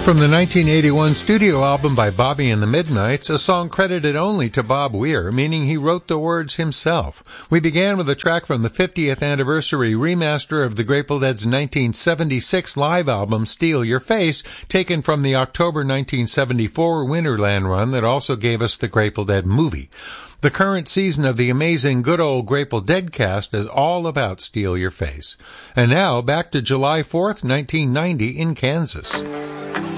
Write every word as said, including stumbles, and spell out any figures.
From the nineteen eighty-one studio album by Bobby and the Midnights, a song credited only to Bob Weir, meaning he wrote the words himself. We began with a track from the fiftieth anniversary remaster of the Grateful Dead's nineteen seventy-six live album, Steal Your Face, taken from the October nineteen seventy-four Winterland run that also gave us the Grateful Dead movie. The current season of the amazing Good Old Grateful Dead cast is all about Steal Your Face. And now, back to July fourth, nineteen ninety in Kansas.